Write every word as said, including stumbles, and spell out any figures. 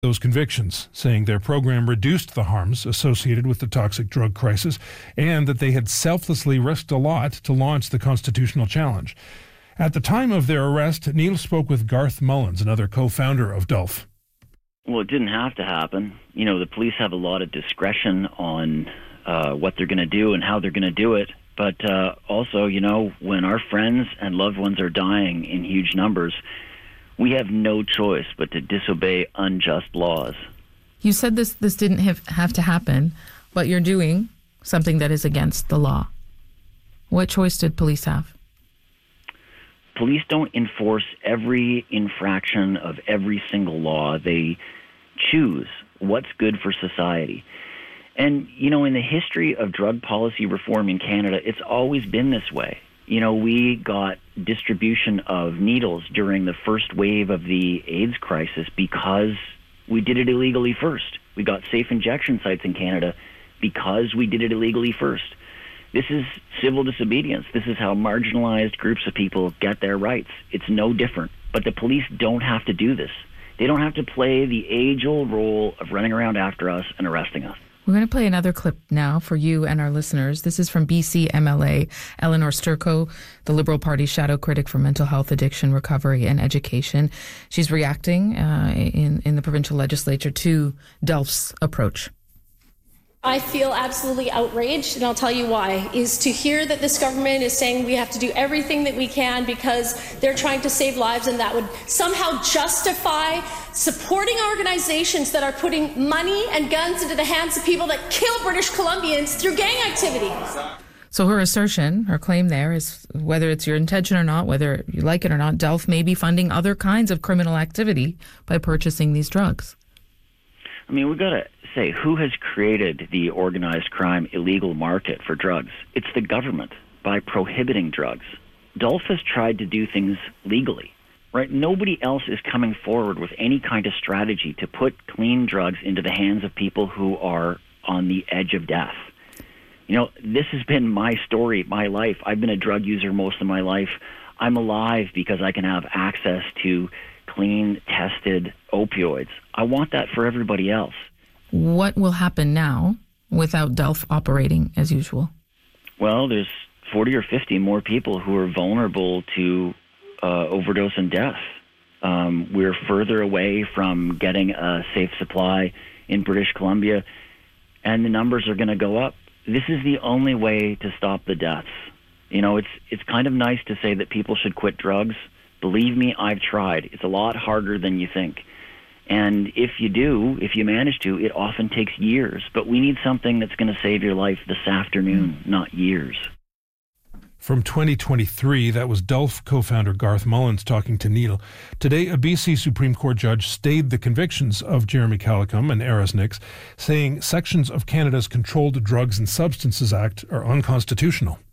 those convictions, saying their program reduced the harms associated with the toxic drug crisis and that they had selflessly risked a lot to launch the constitutional challenge. At the time of their arrest, Neil spoke with Garth Mullins, another co-founder of D U L F. Well, it didn't have to happen. You know, the police have a lot of discretion on uh, what they're going to do and how they're going to do it. But uh, also, you know, when our friends and loved ones are dying in huge numbers, we have no choice but to disobey unjust laws. You said this, this didn't have, have to happen, but you're doing something that is against the law. What choice did police have? Police don't enforce every infraction of every single law. They choose what's good for society. And, you know, in the history of drug policy reform in Canada, it's always been this way. You know, we got distribution of needles during the first wave of the AIDS crisis because we did it illegally first. We got safe injection sites in Canada because we did it illegally first. This is civil disobedience. This is how marginalized groups of people get their rights. It's no different. But the police don't have to do this. They don't have to play the age-old role of running around after us and arresting us. We're going to play another clip now for you and our listeners. This is from B C M L A Eleanor Sturko, the Liberal Party shadow critic for mental health, addiction, recovery and education. She's reacting uh, in, in the provincial legislature to D U L F's approach. I feel absolutely outraged, and I'll tell you why, is to hear that this government is saying we have to do everything that we can because they're trying to save lives, and that would somehow justify supporting organizations that are putting money and guns into the hands of people that kill British Columbians through gang activity. So her assertion, her claim there is, whether it's your intention or not, whether you like it or not, D U L F may be funding other kinds of criminal activity by purchasing these drugs. I mean, we've got to say, who has created the organized crime illegal market for drugs? It's the government, by prohibiting drugs. D U L F has tried to do things legally, right? Nobody else is coming forward with any kind of strategy to put clean drugs into the hands of people who are on the edge of death. You know, this has been my story, my life. I've been a drug user most of my life. I'm alive because I can have access to clean, tested opioids. I want that for everybody else. What will happen now without D U L F operating as usual? Well, there's forty or fifty more people who are vulnerable to uh, overdose and death. Um, we're further away from getting a safe supply in British Columbia, and the numbers are going to go up. This is the only way to stop the deaths. You know, it's it's kind of nice to say that people should quit drugs. Believe me, I've tried. It's a lot harder than you think. And if you do, if you manage to, it often takes years. But we need something that's going to save your life this afternoon, not years. From twenty twenty-three, that was D U L F co-founder Garth Mullins talking to Neil. Today, a B C Supreme Court judge stayed the convictions of Jeremy Calicum and Aris Nix, saying sections of Canada's Controlled Drugs and Substances Act are unconstitutional.